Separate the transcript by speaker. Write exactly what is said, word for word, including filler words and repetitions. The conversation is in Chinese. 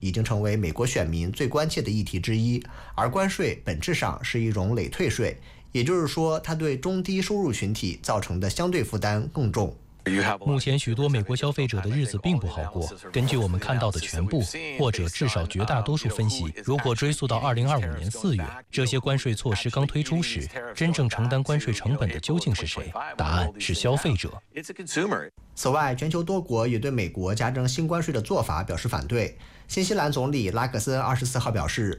Speaker 1: 已经成为美国选民最关切的议题之一。而关税本质上是一种累退税，也就是说，它对中低收入群体造成的相对负担更重。
Speaker 2: 目前许多美国消费者的日子并不好过。根据我们看到的全部，或者至少绝大多数分析，如果追溯到二零二五年四月，这些关税措施刚推出时，真正承担关税成本的究竟是谁？答案是消费者。
Speaker 1: 此外，全球多国也对美国加征新关税的做法表示反对。新西兰总理拉克森二十四号表示，